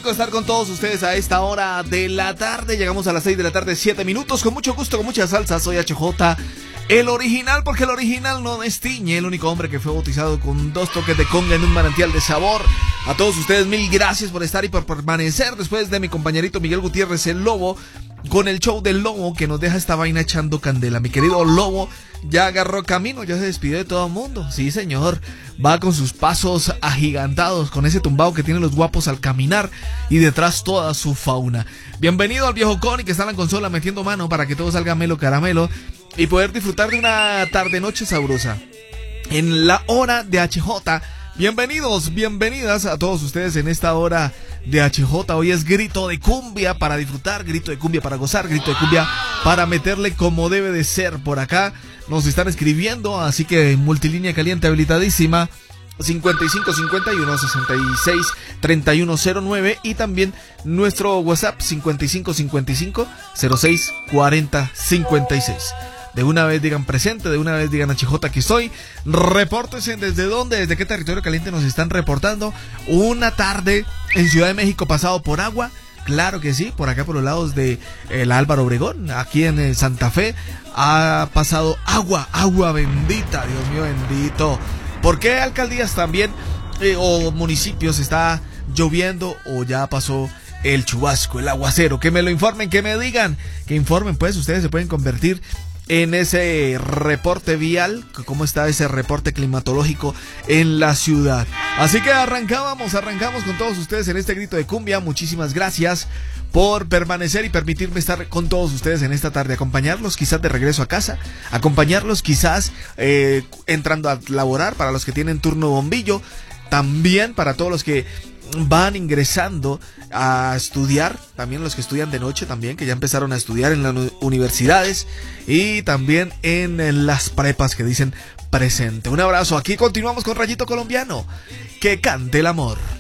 rico estar con todos ustedes a esta hora de la tarde. Llegamos a las 6 de la tarde, 7 minutos. Con mucho gusto, con mucha salsa. Soy HJ, el original, porque el original no destiñe. El único hombre que fue bautizado con 2 toques de conga en un manantial de sabor. A todos ustedes, mil gracias por estar y por permanecer después de mi compañerito Miguel Gutiérrez, el Lobo, con el show del Lobo, que nos deja esta vaina echando candela. Mi querido Lobo ya agarró camino, ya se despidió de todo el mundo. Sí, señor, va con sus pasos agigantados, con ese tumbado que tienen los guapos al caminar y detrás toda su fauna. Bienvenido al viejo Connie, que está en la consola metiendo mano para que todo salga melo caramelo y poder disfrutar de una tarde-noche sabrosa en la hora de HJ. Bienvenidos, bienvenidas a todos ustedes en esta hora de HJ. Hoy es grito de cumbia para disfrutar, grito de cumbia para gozar, grito de cumbia para meterle como debe de ser. Por acá nos están escribiendo, así que multilínea caliente habilitadísima 5551 66 3109 y también nuestro WhatsApp 5555 06 40 56. De una vez digan presente, de una vez digan HJ que soy. Repórtense desde dónde, desde qué territorio caliente nos están reportando. Una tarde en Ciudad de México pasado por agua. Claro que sí, por acá por los lados de la Álvaro Obregón, aquí en Santa Fe, ha pasado agua bendita, Dios mío bendito. ¿Por qué alcaldías también o municipios está lloviendo o ya pasó el chubasco, el aguacero? Que me lo informen, que me digan, que informen, pues ustedes se pueden convertir en ese reporte vial, cómo está ese reporte climatológico en la ciudad. Así que arrancamos con todos ustedes en este grito de cumbia. Muchísimas gracias por permanecer y permitirme estar con todos ustedes en esta tarde, acompañarlos quizás de regreso a casa, acompañarlos quizás entrando a laborar para los que tienen turno bombillo, también para todos los que van ingresando a estudiar, también los que estudian de noche también, que ya empezaron a estudiar en las universidades y también en las prepas que dicen presente. Un abrazo, aquí continuamos con Rayito Colombiano, que cante el amor.